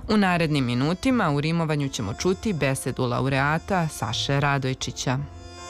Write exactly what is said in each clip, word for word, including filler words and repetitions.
U narednim minutima u rimovanju ćemo čuti besedu laureata Saše Radojčića.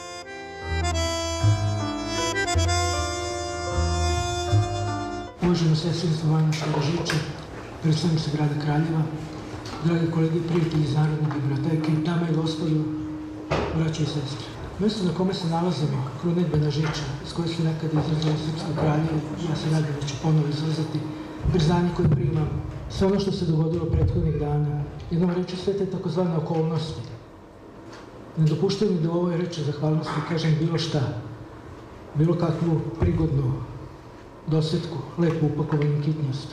Uvaženo sestrinstvo Vanoša Božiće, predstavnici grada Kraljeva, dragi kolege i prijatelji iz Narodne biblioteke, dame i gospodo, braće i sestre. Mesto na kome se nalazimo, krunedbena žiča, s koje su nekada izrazili srpsko kraljevo, ja se nadam da ću ponovo izrazati, priznanje koje primam, sve ono što se dogodilo prethodnih dana, jednom reči sve te takozvane okolnosti. Ne dopuštaju mi da u ovoj reči zahvalnosti kažem bilo šta, bilo kakvu prigodnu dosetku, lepo upakovanju kitnjostu.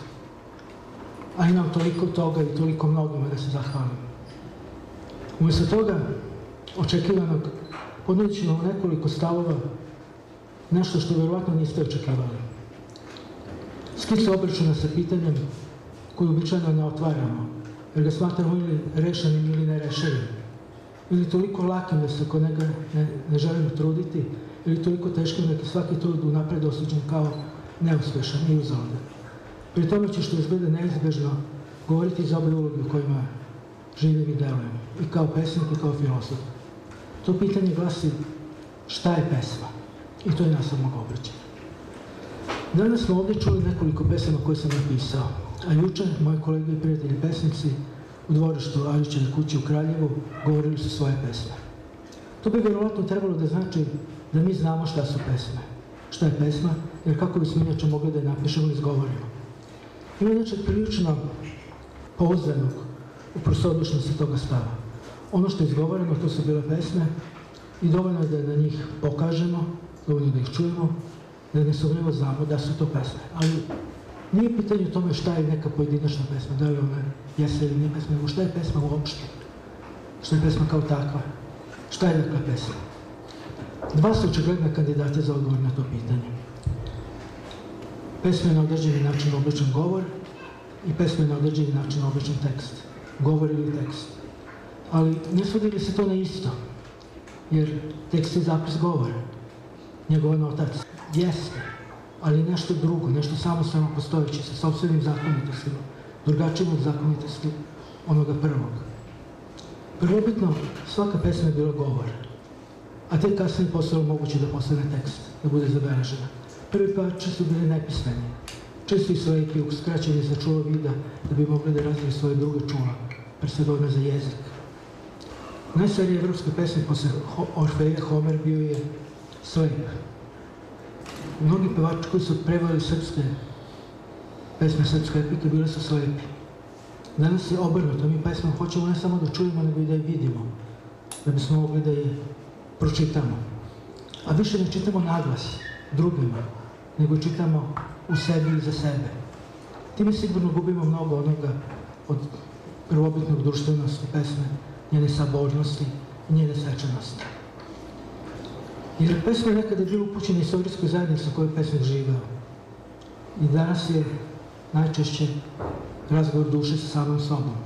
A imam toliko toga i toliko mnogima da se zahvalim. Umjesto toga, očekivanog, ponudit ću vam nekoliko stavova, nešto što verovatno niste očekivali. Skicu obračuna sa pitanjem koju običajno ne otvaramo, jer ga smatramo ili rešenim ili nerešenim, ili toliko lakim da se oko njega ne, ne želimo truditi, ili toliko teškim da je svaki trud unapred osuđen kao neuspešan i uzaludan. Pri tome ću što izgleda neizbežno govoriti iz obe uloge u kojima živim i delujem, i kao pesnik i kao filosof. To pitanje glasi šta je pesma? I to je nastavnog obraćanja. Danas smo ovdje čuli nekoliko pesama koje sam napisao, a juče moji kolege i prijatelji pesnici u dvorištu Aljućeve kuće u Kraljevu govorili su svoje pesme. To bi vjerovatno trebalo da znači da mi znamo šta su pesme. Šta je pesma, jer kako bismo inače mogli da je napišemo i izgovorimo. Ima inače prilično pouzdanog u prosodičnosti toga stava. Ono što je izgovoreno, to su bile pesme i dovoljno je da na njih pokažemo, dovoljno da ih čujemo, da nesumnjivo znamo da su to pesme. Ali nije pitanje o tome šta je neka pojedinačna pesma, da li ona jeste ili nije pesma, nego šta je pesma uopšte, šta je pesma kao takva, šta je dakle pesma. Dva su očigledna kandidata za odgovor na to pitanje. Pesma je na određeni način obličan govor i pesma je na određeni način obličan tekst, govor ili tekst. Ali ne svodi li se to na isto, jer tekst je zapis govora, njegov otac. Jeste, ali nešto drugo, nešto samostalno postojeće, sa sopstvenim zakonitostima, drugačijim od zakonitosti onoga prvog. Prvobitno, svaka pesma je bila govor, a tek kasnije postalo moguće da postane tekst, da bude zabeležena. Prvi parče su bili nepismeni, često i slepi, uskraćeni za čulo vida, da bi mogli da razviju svoje druge čula, presedovne za jezik. Najstariji evropski pesnik posle Orfeja, Homer, bio je slep. Mnogi pevači koji su preveli srpske pesme, srpske epike, bili su slepi. Danas je obrnuto, mi pesmu hoćemo ne samo da čujemo, nego i da je vidimo, da bismo mogli da je pročitamo. A više ne čitamo naglas drugima, nego čitamo u sebi i za sebe. Time sigurno gubimo mnogo onoga od prvobitnog društvenosti pesme, njene sabornosti i njene svečanosti. Jer pesma je nekada bila upućena istorijskoj zajednici u kojoj je pesnik živeo. I danas je najčešće razgovor duše sa samom sobom.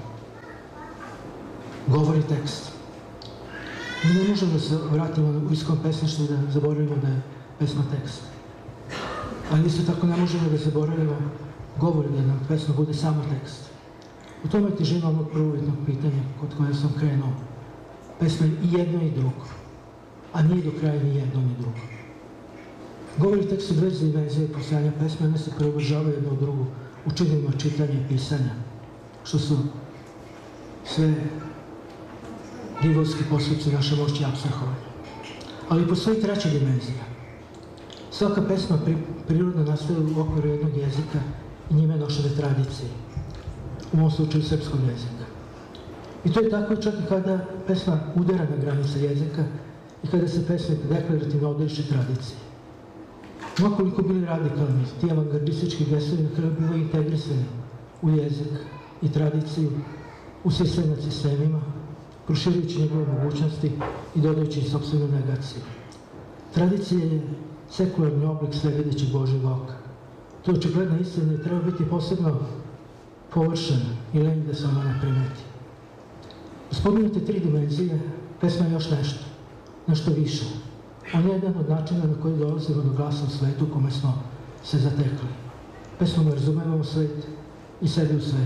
Govori tekst. Mi ne možemo da se vratimo u iskom pesništvu i da zaboravimo da je pesma tekst. Ali isto tako ne možemo da zaboravimo govori da nam pesma bude samo tekst. U tome je težina onog prvobitnog pitanja kod koje sam krenuo. Pesma je i jedno i drugo, a nije do kraja ni jedno ni drugo. Govori tekst u dve dimenzije postojanja pesme, one se preobražavaju jedno u drugu u činima čitanja i pisanja, što su sve divovski postupci naše moći apstrahovanja. Ali postoji treća dimenzija. Svaka pesma pri, prirodno nastaje u okviru jednog jezika i njime nošene tradicije, u ovom slučaju srpskog jezika. I to je tako čak i kada pesma udara na granice jezika i kada se pesnik deklarativno odriče tradicije. Makoliko bili radikalni, ti avangardistički gestovi na kraju bivaju integrisani u jezik i tradiciju, u sistem nad sistemima, proširujući njegove mogućnosti i dodajući sopstvenu negaciju. Tradicija je sekularni oblik svevidećeg Božjeg oka. To je očigledna istina i treba biti posebno površen i lenj da se ona ne primeti. Spomenute tri dimenzije, pesma je još nešto, nešto više. On je jedan od načina na koji dolazimo do glasa u svetu u kome smo se zatekli. Pesmom razumevamo svet i sebe u svetu.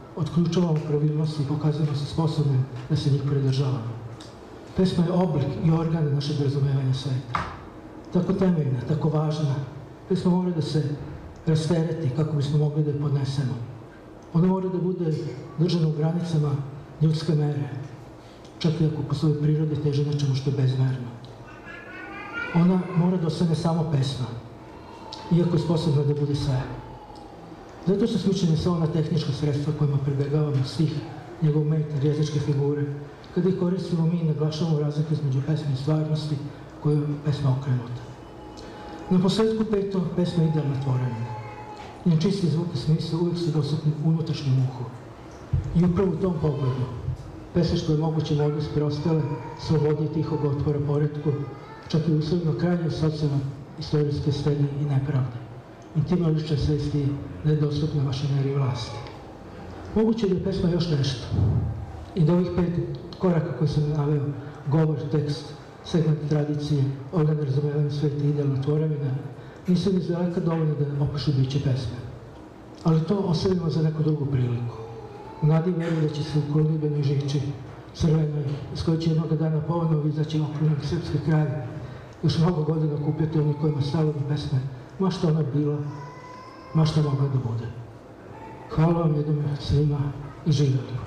otključavamo pravilnosti i pokazujemo se sposobnim da se njih pridržavamo. Pesma je oblik i organ našeg razumevanja sveta. Tako temeljna, tako važna, pesma mora da se rastereti kako bismo mogli da je podnesemo. Ona mora da bude držana u granicama ljudske mere, čak i ako po svojoj prirodi teže nečemu što je bezmerno. Ona mora da ostane samo pesma, iako je sposobna da bude sve. Zato su isključene sve ona tehnička sredstva kojima pribegavamo svih njegov umetne jezičke figure, kada ih koristimo mi i naglašavamo razliku između pesme i stvarnosti koju je pesma okrenuta. Na posledku peto, pesma je idealna tvorevina. Njen čisti zvuk i smisao uvijek su dostupni unutrašnjem uhu. I upravo u tom pogledu, pesma što je moguće modus preostale slobode i tihog otvora poretku, čak i uslovno krajnje socijalno istorijske stednje i nepravde. Intimno lične svesti nedostupne mašineriji vlasti. Moguće je da je pesma još nešto. I da ovih pet koraka koje sam naveo, govor, tekst, segment tradicije, organ razumevanja sveta i idealna tvorevina, nisu ni zdaleka dovoljno da opišu biće pesme. Ali to ostavimo za neku drugu priliku. U nadi verujem da će se u kolnibenoj žiči, crvenoj, s kojoj će jednog dana povodno izaći okružen srpski kraj, još mnogo godina kupljati oni kojima stalo do pesme, ma što ona bila, ma što mogla da bude. Hvala vam jednom svima i živjeli.